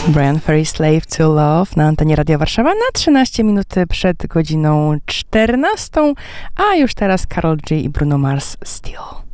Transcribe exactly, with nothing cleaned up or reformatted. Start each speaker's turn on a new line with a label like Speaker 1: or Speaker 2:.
Speaker 1: Bryan Ferry, Slave to Love na antenie Radia Warszawa na trzynaście minut przed godziną czternastą, a już teraz Karol G i Bruno Mars, Still.